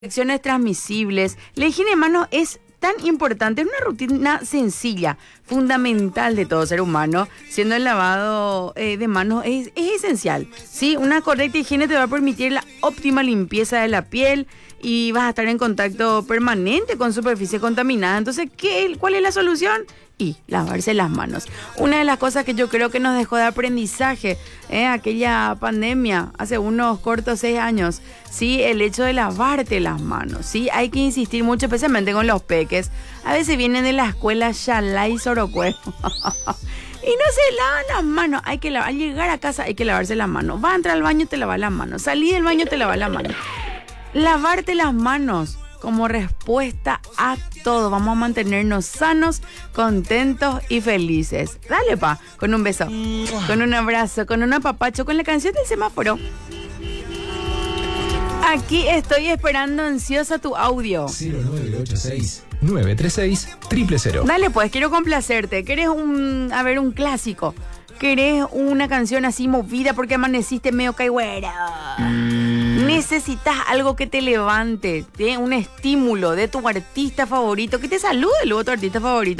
Infecciones transmisibles. La higiene de manos es tan importante, es una rutina sencilla, fundamental de todo ser humano, siendo el lavado de manos es esencial, ¿sí? Una correcta higiene te va a permitir la óptima limpieza de la piel y vas a estar en contacto permanente con superficie contaminada. Entonces, ¿cuál es la solución? Y lavarse las manos. Una de las cosas que yo creo que nos dejó de aprendizaje, aquella pandemia, hace unos cortos 6 años, ¿sí? El hecho de lavarte las manos, ¿sí? Hay que insistir mucho, especialmente con los peques. A veces vienen de la escuela Xalá y Sorocué. Y no se lavan las manos. Al llegar a casa hay que lavarse las manos. Vas a entrar al baño, te lavas las manos. Salí del baño, te lavas las manos. Lavarte las manos como respuesta a todo. Vamos a mantenernos sanos, contentos y felices. Dale, pa, con un beso, con un abrazo, con un apapacho, con la canción del semáforo. Aquí estoy esperando ansiosa tu audio. 0986-936-000. Dale, pues, quiero complacerte. ¿Querés un clásico? ¿Querés una canción así movida porque amaneciste medio caigüera? Necesitas algo que te levante, un estímulo de tu artista favorito, que te salude luego tu artista favorito.